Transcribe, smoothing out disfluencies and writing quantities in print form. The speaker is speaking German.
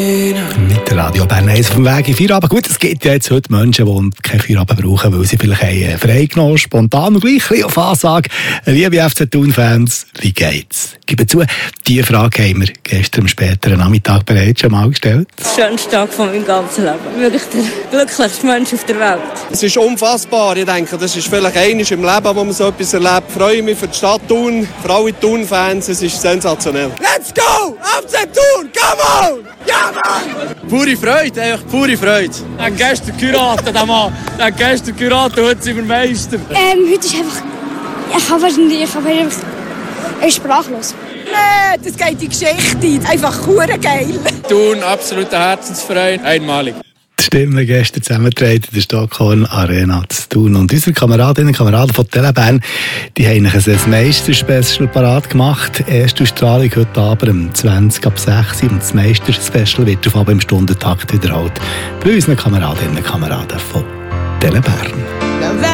Mit der Radio Bern 1 auf dem Weg in Feierabend. Gut, es gibt ja jetzt heute Menschen, die kein Feierabend brauchen, weil sie vielleicht freigenommen, spontan und gleich ein bisschen auf Ansage. Liebe FC Thun-Fans, wie geht's? Gebe zu, diese Frage haben wir gestern am späteren Nachmittag bereits schon mal gestellt. Der schönste Tag von meinem ganzen Leben. Wirklich der glücklichste Mensch auf der Welt. Es ist unfassbar. Ich denke, das ist vielleicht einmal im Leben, wo man so etwas erlebt. Ich freue mich für die Stadt Thun, für alle Thun-Fans. Es ist sensationell. Let's go! FC Thun! Come on! Ja, Mann! Pure Freude, einfach pure Freude. Er hat gestern geheiratet, der Mann. Er hat gestern geheiratet, heute sind wir Meister. Heute ist einfach... Ich bin sprachlos. Nee, das geht in die Geschichte. Einfach hure geil. Thun, absoluter Herzensverein, einmalig. Die Stimmen gestern zusammengetragen in der Stockhorn Arena zu Thun. Und unsere Kameradinnen und Kameraden von Telebern, die haben ein Meister-Special parat gemacht. Erste Ausstrahlung heute Abend um 20 ab 6 und das Meister-Special wird auf Abend im Stundentakt wiederholt. Bei unseren Kameradinnen und Kameraden von Telebern.